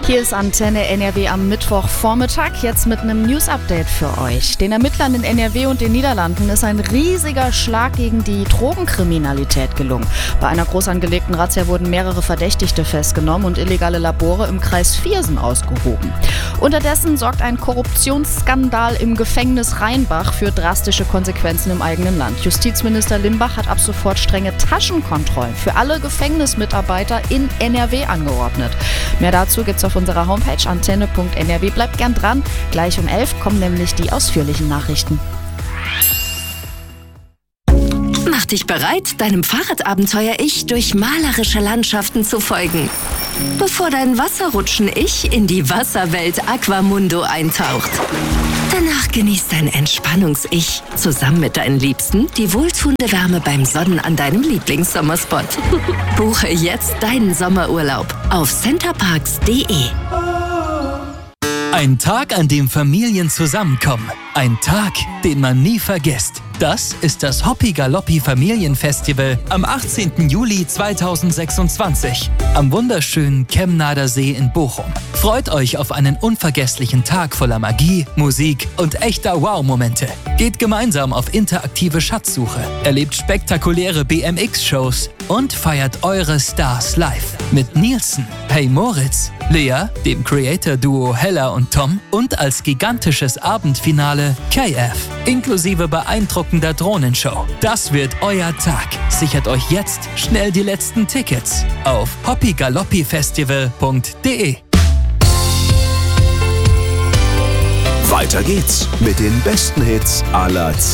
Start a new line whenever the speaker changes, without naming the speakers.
Hier ist Antenne NRW am Mittwochvormittag, jetzt mit einem News-Update für euch. Den Ermittlern in NRW und den Niederlanden ist ein riesiger Schlag gegen die Drogenkriminalität gelungen. Bei einer groß angelegten Razzia wurden mehrere Verdächtigte festgenommen und illegale Labore im Kreis Viersen ausgehoben. Unterdessen sorgt ein Korruptionsskandal im Gefängnis Rheinbach für drastische Konsequenzen im eigenen Land. Justizminister Limbach hat ab sofort strenge Taschenkontrollen für alle Gefängnismitarbeiter in NRW angeordnet. Mehr dazu gibt's auf unserer Homepage antenne.nrw. Bleibt gern dran. Gleich um 11 kommen nämlich die ausführlichen Nachrichten.
Mach dich bereit, deinem Fahrradabenteuer-Ich durch malerische Landschaften zu folgen. Bevor dein Wasserrutschen-Ich in die Wasserwelt Aquamundo eintaucht. Danach genießt dein Entspannungs-Ich zusammen mit deinen Liebsten die wohltuende Wärme beim Sonnen an deinem Lieblingssommerspot. Buche jetzt deinen Sommerurlaub auf centerparks.de.
Ein Tag, an dem Familien zusammenkommen. Ein Tag, den man nie vergisst. Das ist das Hoppi Galoppi Familienfestival am 18. Juli 2026 am wunderschönen Kemnader See in Bochum. Freut euch auf einen unvergesslichen Tag voller Magie, Musik und echter Wow-Momente. Geht gemeinsam auf interaktive Schatzsuche, erlebt spektakuläre BMX-Shows und feiert eure Stars live. Mit Nielsen, Hey Moritz, Lea, dem Creator-Duo Hella und Tom und als gigantisches Abendfinale KF, inklusive beeindruckender Drohnenshow. Das wird euer Tag. Sichert euch jetzt schnell die letzten Tickets auf hoppigaloppifestival.de.
Weiter geht's mit den besten Hits aller Zeiten.